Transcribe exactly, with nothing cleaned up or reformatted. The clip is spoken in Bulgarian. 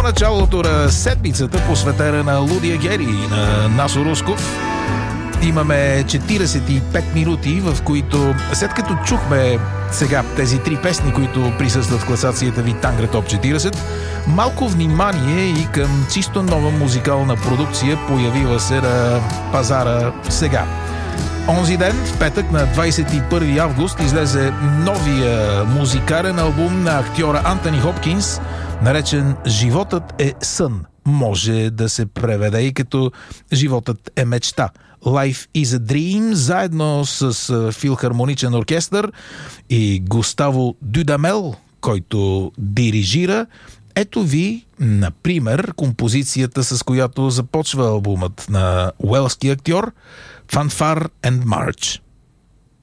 началото на седмицата, посветена на Лудия Гери и на Насо Русков. Имаме четиридесет и пет минути, в които, след като чухме сега тези три песни, които присъстват в класацията ви Тангра Топ четиридесет, малко внимание и към чисто нова музикална продукция, появила се на пазара сега. Онзи ден, в петък на двадесет и първи август, излезе новия музикален албум на актьора Антони Хопкинс, наречен "Животът е сън". Може да се преведе и като "Животът е мечта". Life is a Dream, заедно с филхармоничен оркестър и Густаво Дюдамел, който дирижира. Ето ви, например, композицията, с която започва албумът на уелски актьор "Fanfare and March".